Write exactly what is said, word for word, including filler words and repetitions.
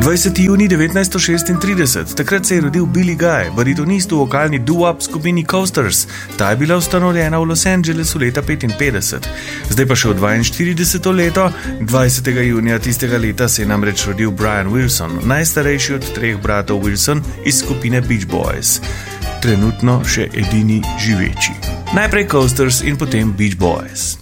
dvajseti junij devetnajststo šestintrideset, takrat se je rodil Billy Guy, baritonist v vokalni doo-wop skupini Coasters. Ta je bila ustanovljena v Los Angelesu leta petinpetdeset. Zdaj pa še v dvainštirideseto leto, dvajsetega junija tistega leta se je namreč rodil Brian Wilson, najstarejši od treh bratov Wilson iz skupine Beach Boys. Trenutno še edini živeči. Najprej Coasters in potem Beach Boys.